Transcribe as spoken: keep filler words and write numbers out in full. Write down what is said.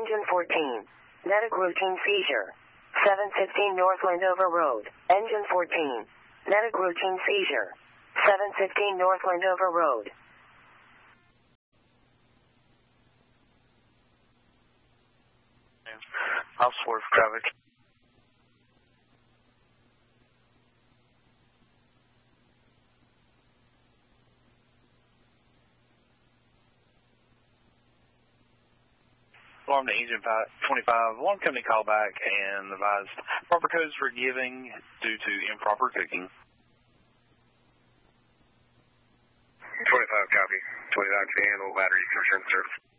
Engine fourteen. Medic routine seizure. seven fifteen North Landover Road. Engine fourteen. Medic routine seizure. seven fifteen North Landover Road. I'll swerve traffic. Alarm to engine twenty-five, one company callback and advised proper codes for giving due to improper cooking. twenty-five copy. twenty-nine channel battery return service.